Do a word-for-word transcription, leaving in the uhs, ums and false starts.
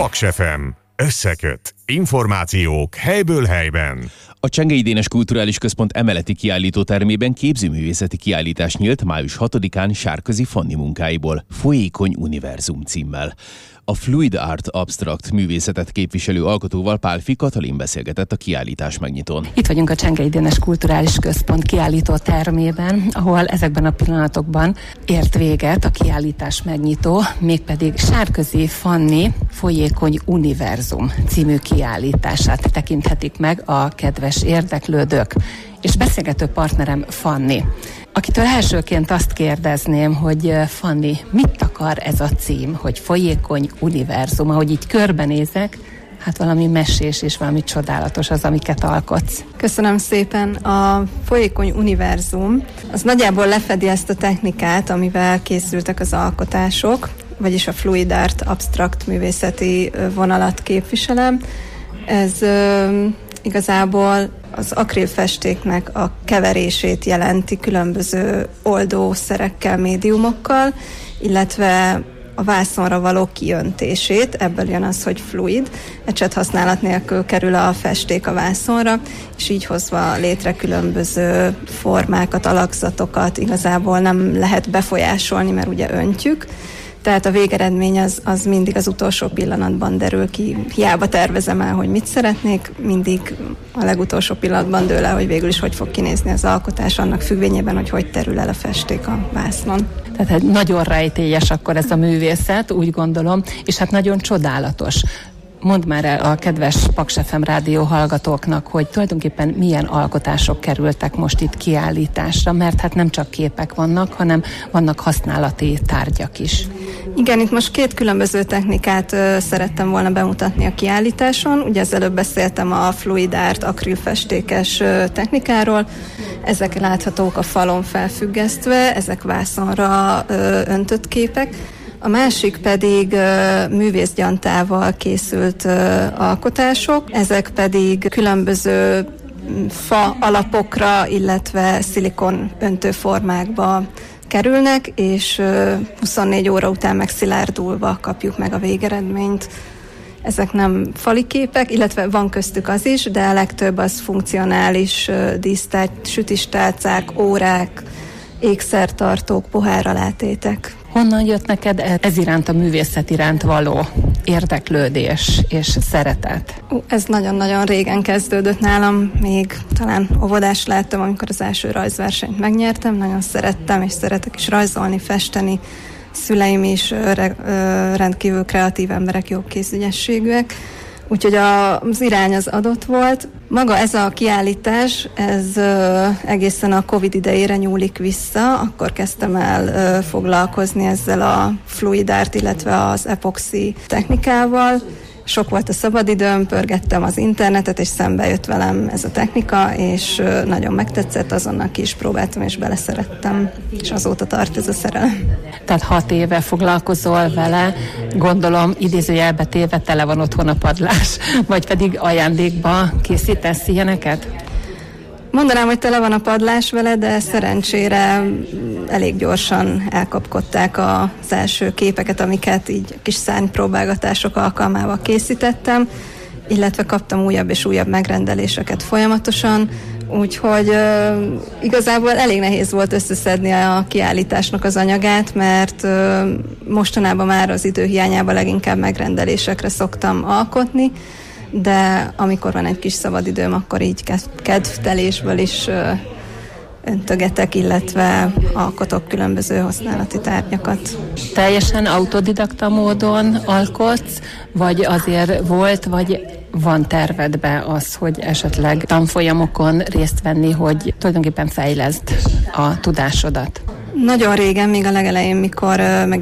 Paks ef em. Összeköt. Információk helyből helyben. A Csengei Dénes Kulturális Központ emeleti kiállítótermében képzőművészeti kiállítás nyílt május hatodikán Sárközi Fanni munkáiból, Folyékony univerzum címmel. A Fluid Art Abstract művészetet képviselő alkotóval Pálfi Katalin beszélgetett a kiállítás megnyitón. Itt vagyunk a Csengei Dénes Kulturális Központ kiállító termében, ahol ezekben a pillanatokban ért véget a kiállítás megnyitó, mégpedig Sárközi Fanni Folyékony univerzum című kiállítását tekinthetik meg a kedves érdeklődők. És beszélgető partnerem Fanni, akitől elsőként azt kérdezném, hogy Fanni, mit akar ez a cím, hogy Folyékony univerzum? Ahogy így körbenézek, hát valami mesés és valami csodálatos az, amiket alkotsz. Köszönöm szépen. A Folyékony univerzum az nagyjából lefedi ezt a technikát, amivel készültek az alkotások, vagyis a Fluid Art Abstract művészeti vonalat képviselem. Ez ö, igazából az akrilfestéknek a keverését jelenti különböző oldószerekkel, médiumokkal, illetve a vászonra való kiöntését, ebből jön az, hogy fluid, ecset használat nélkül kerül a festék a vászonra, és így hozva létre különböző formákat, alakzatokat igazából nem lehet befolyásolni, mert ugye öntjük. Tehát a végeredmény az, az mindig az utolsó pillanatban derül ki. Hiába tervezem el, hogy mit szeretnék, mindig a legutolsó pillanatban dől el, hogy végül is hogy fog kinézni az alkotás, annak függvényében, hogy hogy terül el a festék a vásznon. Tehát nagyon rejtélyes akkor ez a művészet, úgy gondolom, és hát nagyon csodálatos. Mondd már el a kedves Paks ef em rádió hallgatóknak, hogy tulajdonképpen milyen alkotások kerültek most itt kiállításra, mert hát nem csak képek vannak, hanem vannak használati tárgyak is. Igen, itt most két különböző technikát ö, szerettem volna bemutatni a kiállításon. Ugye az előbb beszéltem a Fluid Art akrilfestékes ö, technikáról. Ezek láthatók a falon felfüggesztve, ezek vászonra ö, öntött képek. A másik pedig uh, művészgyantával készült uh, alkotások, ezek pedig különböző fa alapokra, illetve szilikon öntőformákba kerülnek, és uh, huszonnégy óra után megszilárdulva kapjuk meg a végeredményt. Ezek nem fali képek, illetve van köztük az is, de a legtöbb az funkcionális uh, dísztárgy, sütistálcák, órák, ékszertartók, pohárralátétek. Honnan jött neked ez iránt, a művészet iránt való érdeklődés és szeretet? Ez nagyon-nagyon régen kezdődött nálam, még talán óvodás lehettem, amikor az első rajzversenyt megnyertem. Nagyon szerettem, és szeretek is rajzolni, festeni. Szüleim is rendkívül kreatív emberek, jó kézügyességűek. Úgyhogy az irány az adott volt. Maga ez a kiállítás, ez ö, egészen a Covid idejére nyúlik vissza, akkor kezdtem el ö, foglalkozni ezzel a fluid art, illetve az epoxi technikával. Sok volt a szabadidőm, pörgettem az internetet, és szembe jött velem ez a technika, és ö, nagyon megtetszett, azonnal ki is próbáltam, és beleszerettem, és azóta tart ez a szerelem. Tehát hat éve foglalkozol vele, gondolom idézőjelbe téve tele van otthon a padlás, vagy pedig ajándékba készítesz ilyeneket? Mondanám, hogy tele van a padlás vele, de szerencsére elég gyorsan elkapkodták az első képeket, amiket így kis szárnypróbálgatások alkalmával készítettem, illetve kaptam újabb és újabb megrendeléseket folyamatosan, úgyhogy uh, igazából elég nehéz volt összeszedni a kiállításnak az anyagát, mert uh, mostanában már az idő hiányában leginkább megrendelésekre szoktam alkotni, de amikor van egy kis szabadidőm, akkor így kedvtelésből is uh, öntögetek, illetve alkotok különböző használati tárgyakat. Teljesen autodidakta módon alkotsz, vagy azért volt, vagy van tervedbe az, hogy esetleg tanfolyamokon részt venni, hogy tulajdonképpen fejleszd a tudásodat? Nagyon régen, még a legelején, mikor uh, meg